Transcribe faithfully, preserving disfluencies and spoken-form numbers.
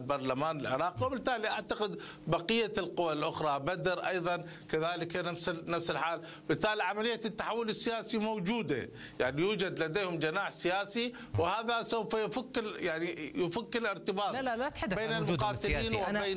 البرلمان العراقي، وبالتالي اعتقد بقيه القوى الاخرى بدر ايضا كذلك نفس نفس الحال. بالتالي عمليه التحول السياسي موجوده، يعني يوجد لديهم جناح سياسي، وهذا سوف يفك يعني يفك الارتباط لا لا لا تحدث بين عن وجودهم المقاتلين السياسي. وبين